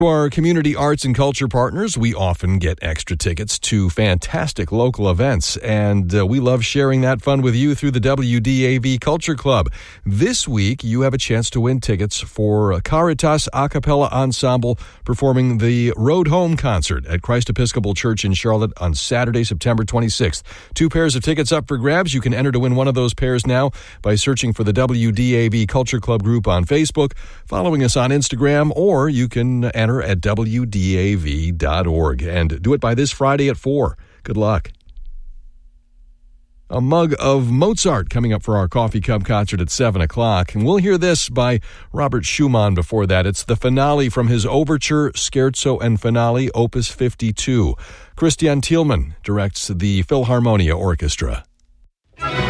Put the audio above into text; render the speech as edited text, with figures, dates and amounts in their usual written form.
To our community arts and culture partners, we often get extra tickets to fantastic local events, and we love sharing that fun with you through the WDAV Culture Club. This week, you have a chance to win tickets for Caritas A Cappella Ensemble performing the Road Home concert at Christ Episcopal Church in Charlotte on Saturday, September 26th. 2 pairs of tickets up for grabs. You can enter to win one of those pairs now by searching for the WDAV Culture Club group on Facebook, following us on Instagram, or you can enter at WDAV.org. And do it by this Friday at 4. Good luck. A mug of Mozart coming up for our Coffee Cup concert at 7 o'clock. And we'll hear this by Robert Schumann before that. It's the finale from his Overture, Scherzo, and Finale, Opus 52. Christian Thielmann directs the Philharmonia Orchestra.